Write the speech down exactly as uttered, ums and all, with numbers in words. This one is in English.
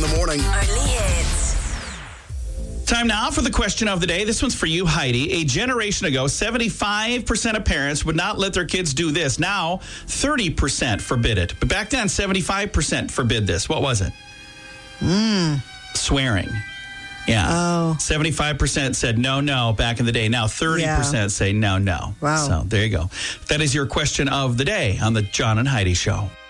in the morning. Only hits. Time now for the question of the day. This one's for you, Heidi. A generation ago, seventy-five percent of parents would not let their kids do this. Now, thirty percent forbid it. But back then, seventy-five percent forbid this. What was it? Mm. Swearing. Yeah. Oh. seventy-five percent said no, no back in the day. Now thirty percent Yeah. say no, no. Wow. So there you go. That is your question of the day on the John and Heidi Show.